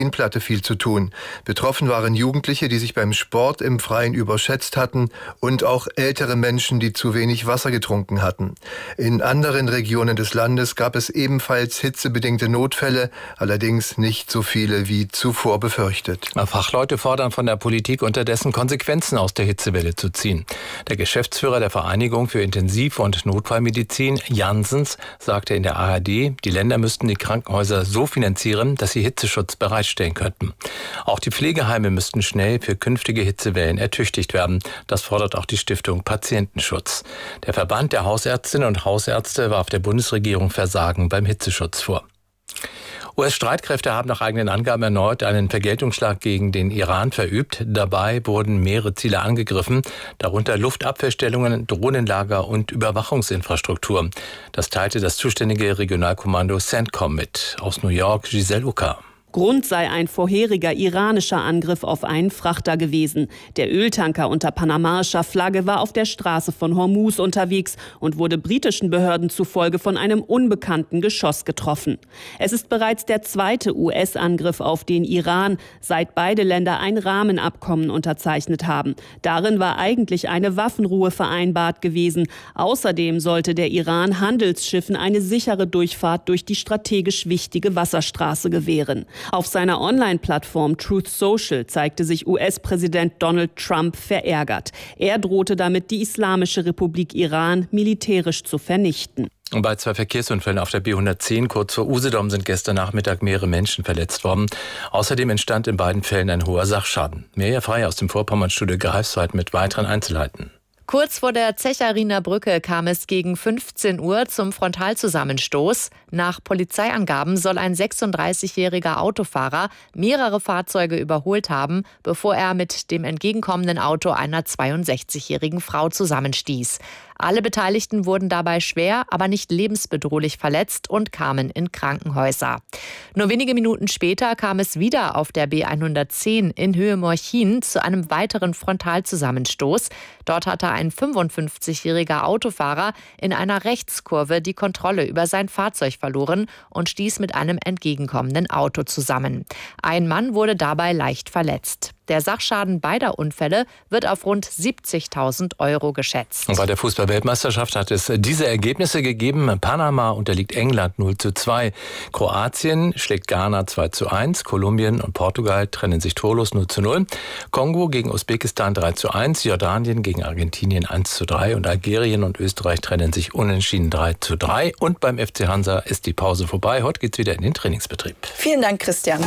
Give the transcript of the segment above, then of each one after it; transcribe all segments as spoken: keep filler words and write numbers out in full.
Platte viel zu tun. Betroffen waren Jugendliche, die sich beim Sport im Freien überschätzt hatten und auch ältere Menschen, die zu wenig Wasser getrunken hatten. In anderen Regionen des Landes gab es ebenfalls hitzebedingte Notfälle, allerdings nicht so viele wie zuvor befürchtet. Fachleute fordern von der Politik unterdessen, Konsequenzen aus der Hitzewelle zu ziehen. Der Geschäftsführer der Vereinigung für Intensiv- und Notfallmedizin, Janssens, sagte in der A R D, die Länder müssten die Krankenhäuser so finanzieren, dass sie Hitzeschutz bereitstellen könnten. Auch die Pflegeheime müssten schnell für künftige Hitzewellen ertüchtigt werden. Das fordert auch die Stiftung Patientenschutz. Der Verband der Hausärztinnen und Hausärzte warf der Bundesregierung Versagen beim Hitzeschutz vor. U S-Streitkräfte haben nach eigenen Angaben erneut einen Vergeltungsschlag gegen den Iran verübt. Dabei wurden mehrere Ziele angegriffen, darunter Luftabwehrstellungen, Drohnenlager und Überwachungsinfrastruktur. Das teilte das zuständige Regionalkommando CENTCOM mit. Aus New York, Giselle Ucker. Grund sei ein vorheriger iranischer Angriff auf einen Frachter gewesen. Der Öltanker unter panamaischer Flagge war auf der Straße von Hormuz unterwegs und wurde britischen Behörden zufolge von einem unbekannten Geschoss getroffen. Es ist bereits der zweite U S-Angriff auf den Iran, seit beide Länder ein Rahmenabkommen unterzeichnet haben. Darin war eigentlich eine Waffenruhe vereinbart gewesen. Außerdem sollte der Iran Handelsschiffen eine sichere Durchfahrt durch die strategisch wichtige Wasserstraße gewähren. Auf seiner Online-Plattform Truth Social zeigte sich U S-Präsident Donald Trump verärgert. Er drohte damit, die Islamische Republik Iran militärisch zu vernichten. Und bei zwei Verkehrsunfällen auf der B hundertzehn kurz vor Usedom sind gestern Nachmittag mehrere Menschen verletzt worden. Außerdem entstand in beiden Fällen ein hoher Sachschaden. Mirja Frey aus dem Vorpommernstudio Greifswald mit weiteren Einzelheiten. Kurz vor der Zechariner Brücke kam es gegen fünfzehn Uhr zum Frontalzusammenstoß. Nach Polizeiangaben soll ein sechsunddreißigjähriger Autofahrer mehrere Fahrzeuge überholt haben, bevor er mit dem entgegenkommenden Auto einer zweiundsechzigjährigen Frau zusammenstieß. Alle Beteiligten wurden dabei schwer, aber nicht lebensbedrohlich verletzt und kamen in Krankenhäuser. Nur wenige Minuten später kam es wieder auf der B hundertzehn in Höhe Morchin zu einem weiteren Frontalzusammenstoß. Dort hatte ein fünfundfünfzigjähriger Autofahrer in einer Rechtskurve die Kontrolle über sein Fahrzeug verloren und stieß mit einem entgegenkommenden Auto zusammen. Ein Mann wurde dabei leicht verletzt. Der Sachschaden beider Unfälle wird auf rund siebzigtausend Euro geschätzt. Und bei der Fußball-Weltmeisterschaft hat es diese Ergebnisse gegeben. Panama unterliegt England null zu zwei. Kroatien schlägt Ghana zwei zu eins. Kolumbien und Portugal trennen sich torlos null zu null. Kongo gegen Usbekistan drei zu eins. Jordanien gegen Argentinien eins zu drei. Und Algerien und Österreich trennen sich unentschieden drei zu drei. Und beim F C Hansa ist die Pause vorbei. Heute geht's wieder in den Trainingsbetrieb. Vielen Dank, Christian.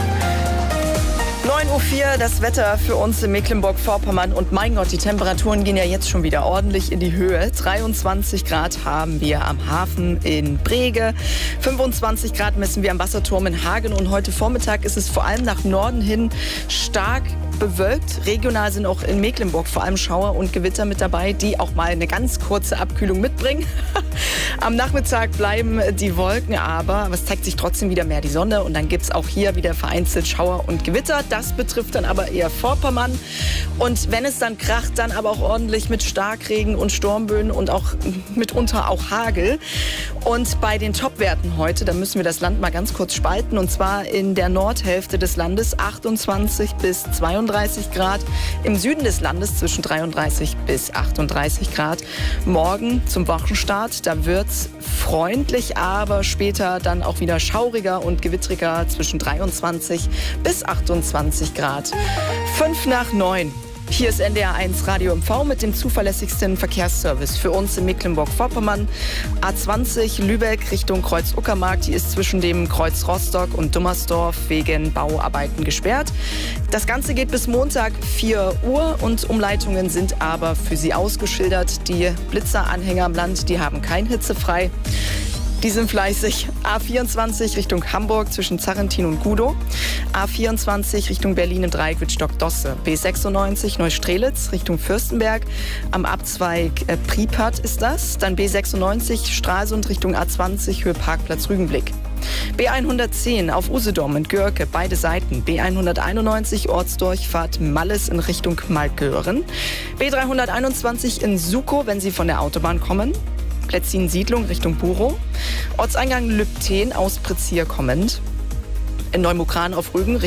neun Uhr vier, das Wetter für uns in Mecklenburg-Vorpommern. Und mein Gott, die Temperaturen gehen ja jetzt schon wieder ordentlich in die Höhe. dreiundzwanzig Grad haben wir am Hafen in Brege. fünfundzwanzig Grad messen wir am Wasserturm in Hagen. Und heute Vormittag ist es vor allem nach Norden hin stark bewölkt. Regional sind auch in Mecklenburg vor allem Schauer und Gewitter mit dabei, die auch mal eine ganz kurze Abkühlung mitbringen. Am Nachmittag bleiben die Wolken aber, aber es zeigt sich trotzdem wieder mehr die Sonne. Und dann gibt es auch hier wieder vereinzelt Schauer und Gewitter. Das betrifft dann aber eher Vorpommern. Und wenn es dann kracht, dann aber auch ordentlich mit Starkregen und Sturmböen und auch mitunter auch Hagel. Und bei den Topwerten heute, da müssen wir das Land mal ganz kurz spalten. Und zwar in der Nordhälfte des Landes achtundzwanzig bis zweiunddreißig Grad. Im Süden des Landes zwischen dreiunddreißig bis achtunddreißig Grad. Morgen zum Wochenstart, da wird es freundlich, aber später dann auch wieder schauriger und gewittriger zwischen dreiundzwanzig bis achtundzwanzig Grad. Fünf nach neun. Hier ist N D R eins Radio M V mit dem zuverlässigsten Verkehrsservice für uns in Mecklenburg-Vorpommern. A zwanzig Lübeck Richtung Kreuz Uckermark, die ist zwischen dem Kreuz Rostock und Dummersdorf wegen Bauarbeiten gesperrt. Das Ganze geht bis Montag vier Uhr und Umleitungen sind aber für Sie ausgeschildert. Die Blitzeranhänger am Land, die haben kein hitzefrei. Die sind fleißig. A vierundzwanzig Richtung Hamburg zwischen Zarrentin und Gudow. A vierundzwanzig Richtung Berlin im Dreieck Wittstock-Dosse. B sechsundneunzig Neustrelitz Richtung Fürstenberg. Am Abzweig äh, Pripyat ist das. Dann B sechsundneunzig Stralsund Richtung A zwanzig Höhe Parkplatz Rügenblick. B hundertzehn auf Usedom und Görke, beide Seiten. B hunderteinundneunzig Ortsdurchfahrt Malles in Richtung Malgören. B dreihunderteinundzwanzig in Sukow, wenn Sie von der Autobahn kommen. Plätzin Siedlung Richtung Burow. Ortseingang Lübten aus Prezier kommend. in Neumukran auf Rügen.